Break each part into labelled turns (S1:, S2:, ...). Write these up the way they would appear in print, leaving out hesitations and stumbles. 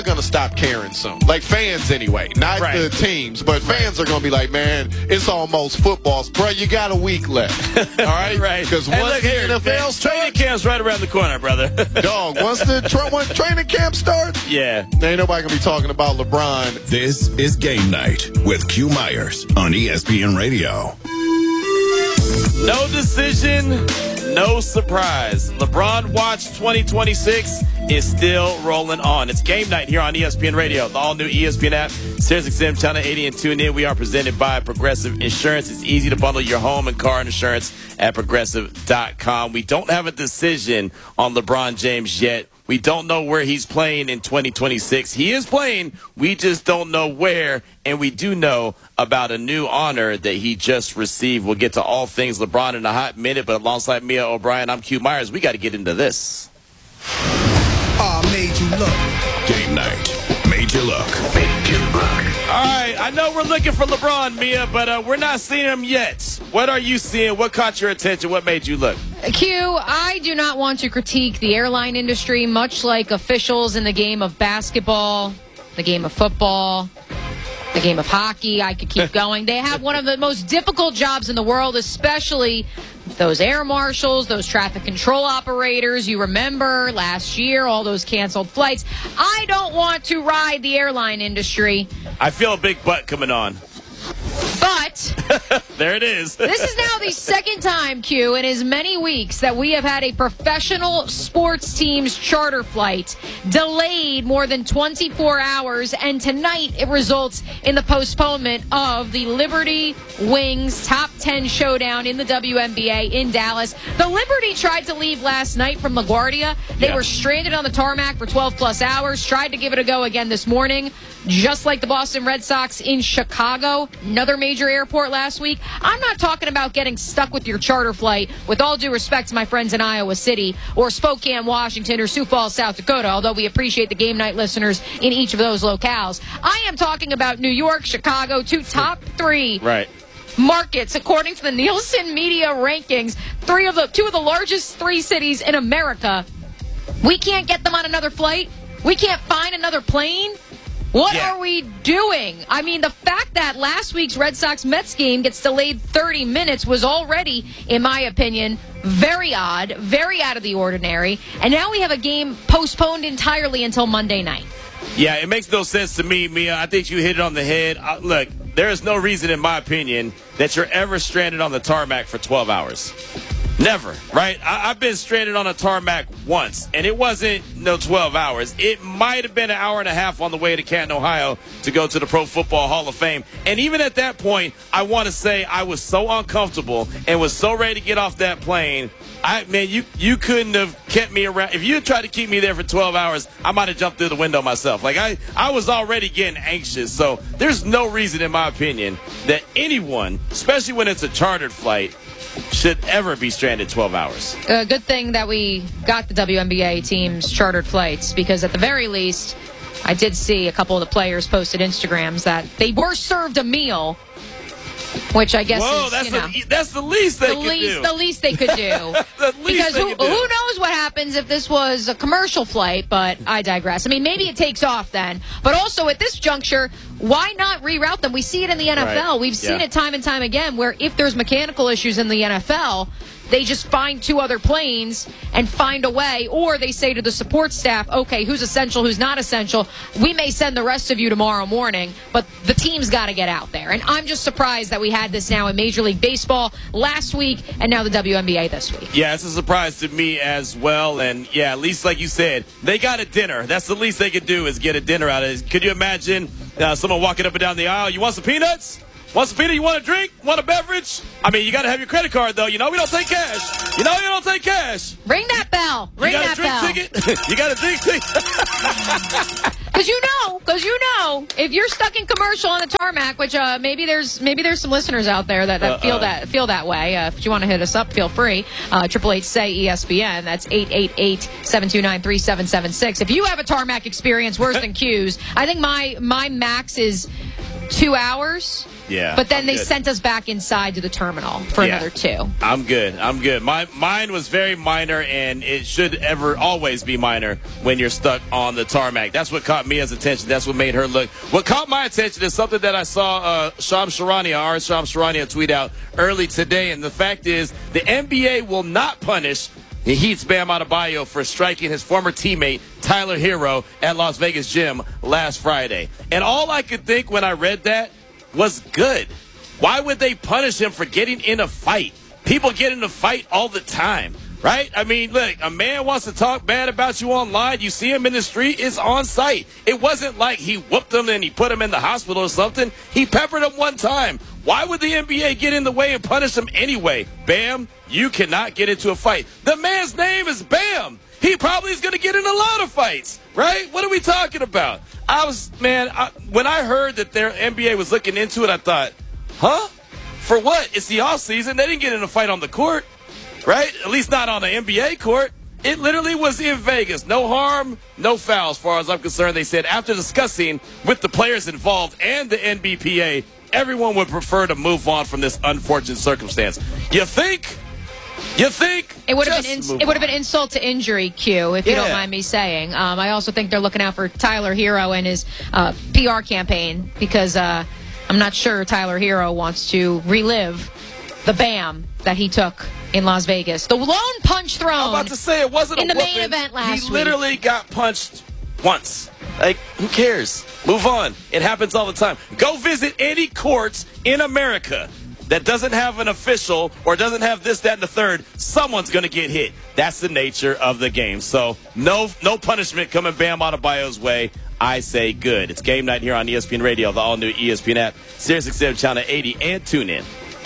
S1: going to stop caring soon. Like fans anyway, not the teams, but fans are going to be like, man, it's almost football. Bro, you got a week left. All right?
S2: Right.
S1: Because once the NFL starts,
S2: training camp's right around the corner, brother.
S1: dog, once training camp starts, ain't nobody going to be talking about LeBron.
S3: This is Game Night with Q Myers on ESPN Radio.
S2: No decision, no surprise. LeBron Watch 2026 is still rolling on. It's Game Night here on ESPN Radio, the all-new ESPN app, SiriusXM Channel 80, and tune in. We are presented by Progressive Insurance. It's easy to bundle your home and car insurance at Progressive.com. We don't have a decision on LeBron James yet. We don't know where he's playing in 2026. He is playing. We just don't know where. And we do know about a new honor that he just received. We'll get to all things LeBron in a hot minute. But alongside Mia O'Brien, I'm Q Myers. We got to get into this.
S3: Made you look. Game Night. Made you look. Made you look.
S2: All right. I know we're looking for LeBron, Mia, but we're not seeing him yet. What are you seeing? What caught your attention? What made you look?
S4: Q, I do not want to critique the airline industry, much like officials in the game of basketball, the game of football, the game of hockey. I could keep going. They have one of the most difficult jobs in the world, especially those air marshals, those traffic control operators. You remember last year, all those canceled flights. I don't want to ride the airline industry.
S2: I feel a big butt coming on.
S4: But
S2: there it is.
S4: This is now the second time, Q, in as many weeks that we have had a professional sports team's charter flight delayed more than 24 hours, and tonight it results in the postponement of the Liberty Wings Top 10 showdown in the WNBA in Dallas. The Liberty tried to leave last night from LaGuardia. They were stranded on the tarmac for 12-plus hours, tried to give it a go again this morning, just like the Boston Red Sox in Chicago, another major airport last week. I'm not talking about getting stuck with your charter flight, with all due respect to my friends in Iowa City or Spokane, Washington, or Sioux Falls, South Dakota, although we appreciate the Game Night listeners in each of those locales. I am talking about New York, Chicago, two top three markets, according to the Nielsen Media Rankings, two of the largest three cities in America. We can't get them on another flight. We can't find another plane. What are we doing? I mean, the fact that last week's Red Sox-Mets game gets delayed 30 minutes was already, in my opinion, very odd, very out of the ordinary. And now we have a game postponed entirely until Monday night.
S2: Yeah, it makes no sense to me, Mia. I think you hit it on the head. Look, there is no reason, in my opinion, that you're ever stranded on the tarmac for 12 hours. Never, right? I've been stranded on a tarmac once, and it wasn't 12 hours. It might have been an hour and a half on the way to Canton, Ohio to go to the Pro Football Hall of Fame. And even at that point, I want to say I was so uncomfortable and was so ready to get off that plane. You couldn't have kept me around. If you had tried to keep me there for 12 hours, I might have jumped through the window myself. Like, I was already getting anxious. So there's no reason, in my opinion, that anyone, especially when it's a chartered flight, should ever be stranded 12 hours.
S4: Good thing that we got the WNBA team's chartered flights, because at the very least, I did see a couple of the players posted Instagrams that they were served a meal, which I guess
S2: that's the least they could do.
S4: The least they could do. Because who knows what happens if this was a commercial flight, but I digress. I mean, maybe it takes off then. But also at this juncture, why not reroute them? We see it in the NFL. Right. We've seen it time and time again where if there's mechanical issues in the NFL, they just find two other planes and find a way, or they say to the support staff, okay, who's essential, who's not essential? We may send the rest of you tomorrow morning, but the team's got to get out there. And I'm just surprised that we had this now in Major League Baseball last week and now the WNBA this week.
S2: Yeah, it's a surprise to me as well. And, yeah, at least like you said, they got a dinner. That's the least they could do is get a dinner out of it. Could you imagine someone walking up and down the aisle? You want some peanuts? Want some peanut? You want a drink? Want a beverage? I mean, you got to have your credit card, though. We don't take cash. You don't take cash.
S4: Ring that bell. Ring that bell.
S2: You got a drink ticket? You got a drink ticket?
S4: Because if you're stuck in commercial on the tarmac, which maybe there's some listeners out there that feel that way. If you want to hit us up, feel free. 888-SAY-ESPN. That's 888-729-3776. If you have a tarmac experience worse than Q's, I think my max is 2 hours.
S2: Yeah.
S4: But then they
S2: good.
S4: sent us back inside to the terminal for another 2.
S2: I'm good. Mine was very minor, and it should always be minor when you're stuck on the tarmac. That's what caught Mia's attention. That's what made her look. What caught my attention is something that I saw Shams Charania tweet out early today, and the fact is the NBA will not punish the Heat's Bam Adebayo for striking his former teammate Tyler Hero at Las Vegas Gym last Friday. And all I could think when I read that was good. Why would they punish him for getting in a fight? People get in a fight all the time, right? I mean, look, a man wants to talk bad about you online. You see him in the street, it's on site. It wasn't like he whooped him and he put him in the hospital or something. He peppered him one time. Why would the NBA get in the way and punish him anyway? Bam, you cannot get into a fight. The man's name is Bam. He probably is going to get in a lot of fights, right? What are we talking about? When I heard that their NBA was looking into it, I thought, huh? For what? It's the offseason. They didn't get in a fight on the court, right? At least not on the NBA court. It literally was in Vegas. No harm, no foul as far as I'm concerned. They said after discussing with the players involved and the NBPA, everyone would prefer to move on from this unfortunate circumstance. You think?
S4: It would have been insult to injury, Q, if you don't mind me saying. I also think they're looking out for Tyler Hero and his PR campaign because I'm not sure Tyler Hero wants to relive the Bam that he took in Las Vegas. The lone punch thrown.
S2: I'm about to say it wasn't
S4: in the main event last week.
S2: He literally got punched once. Like, who cares? Move on. It happens all the time. Go visit any courts in America that doesn't have an official or doesn't have this, that, and the third. Someone's going to get hit. That's the nature of the game. So no punishment coming Bam Adebayo's way. I say good. It's game night here on ESPN Radio, the all-new ESPN app, SiriusXM Channel 80, and tune in.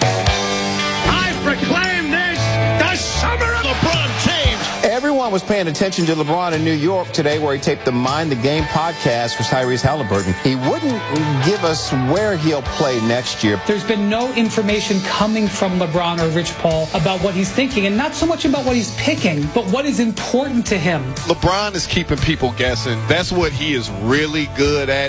S5: I proclaim this the summer of LeBron James.
S6: Everyone was paying attention to LeBron in New York today, where he taped the Mind the Game podcast for Tyrese Halliburton. He wouldn't give us where he'll play next year.
S7: There's been no information coming from LeBron or Rich Paul about what he's thinking, and not so much about what he's picking, but what is important to him.
S1: LeBron is keeping people guessing. That's what he is really good at.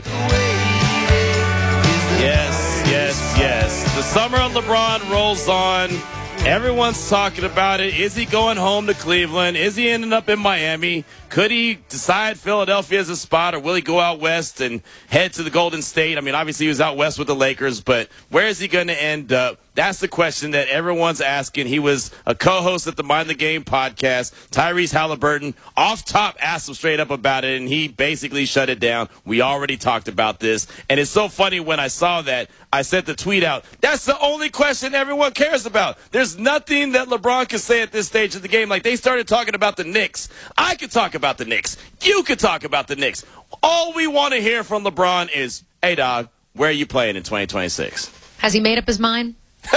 S2: Yes. The summer of LeBron rolls on. Everyone's talking about it. Is he going home to Cleveland? Is he ending up in Miami? Could he decide Philadelphia as a spot, or will he go out west and head to the Golden State? I mean, obviously he was out west with the Lakers, but where is he going to end up? That's the question that everyone's asking. He was a co-host at the Mind the Game podcast. Tyrese Halliburton off top asked him straight up about it, and he basically shut it down. We already talked about this, and it's so funny when I saw that, I sent the tweet out. That's the only question everyone cares about. There's nothing that LeBron can say at this stage of the game. Like, they started talking about the Knicks. I could talk about the Knicks. You could talk about the Knicks. All we want to hear from LeBron is, hey, dog, where are you playing in 2026?
S4: Has he made up his mind?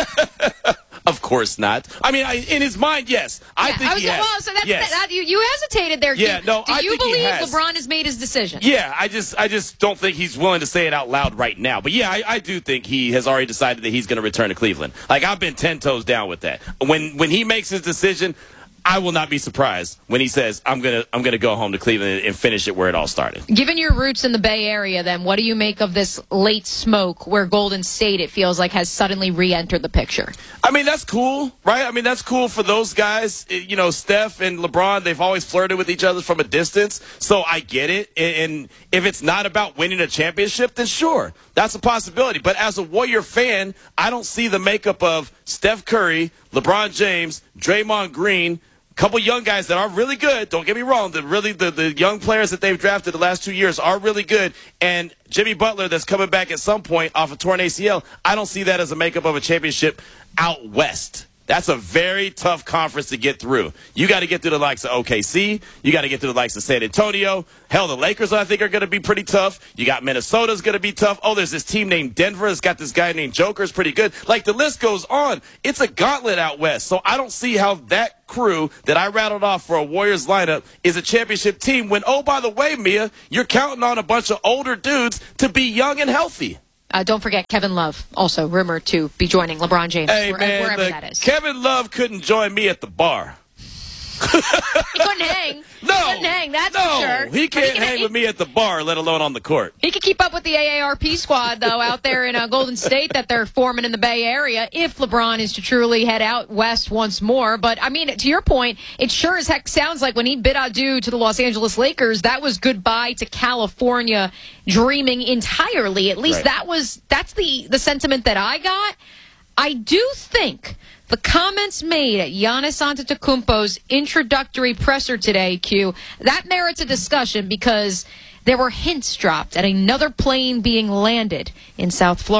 S2: Of course not. I mean, in his mind, yes. I think he has.
S4: Well, so that's,
S2: yes.
S4: You hesitated there.
S2: Yeah, no,
S4: Do you believe
S2: has.
S4: LeBron has made his decision?
S2: Yeah, I just don't think he's willing to say it out loud right now. But yeah, I do think he has already decided that he's going to return to Cleveland. Like, I've been 10 toes down with that. When he makes his decision, I will not be surprised when he says, I'm gonna go home to Cleveland and finish it where it all started.
S4: Given your roots in the Bay Area, then, what do you make of this late smoke where Golden State, it feels like, has suddenly re-entered the picture?
S2: I mean, that's cool, right? I mean, that's cool for those guys. You know, Steph and LeBron, they've always flirted with each other from a distance, so I get it. And if it's not about winning a championship, then sure, that's a possibility. But as a Warrior fan, I don't see the makeup of Steph Curry, LeBron James, Draymond Green, couple young guys that are really good. Don't get me wrong. The young players that they've drafted the last 2 years are really good. And Jimmy Butler, that's coming back at some point off a torn ACL, I don't see that as a makeup of a championship out west. That's a very tough conference to get through. You got to get through the likes of OKC. You got to get through the likes of San Antonio. Hell, the Lakers, I think, are going to be pretty tough. You got Minnesota's going to be tough. Oh, there's this team named Denver. It's got this guy named Joker. It's pretty good. Like, the list goes on. It's a gauntlet out west. So I don't see how that crew that I rattled off for a Warriors lineup is a championship team when, oh, by the way, Mia, you're counting on a bunch of older dudes to be young and healthy.
S4: Don't forget Kevin Love, also rumored to be joining LeBron James,
S2: hey, man,
S4: wherever that is.
S2: Kevin Love couldn't join me at the bar.
S4: He couldn't hang.
S2: No.
S4: He couldn't hang, that's for sure.
S2: He can't hang with me at the bar, let alone on the court.
S4: He could keep up with the AARP squad, though, out there in Golden State that they're forming in the Bay Area if LeBron is to truly head out west once more. But, I mean, to your point, it sure as heck sounds like when he bid adieu to the Los Angeles Lakers, that was goodbye to California dreaming entirely. At least that's the sentiment that I got. I do think the comments made at Giannis Antetokounmpo's introductory presser today, Q, that merits a discussion because there were hints dropped at another plane being landed in South Florida.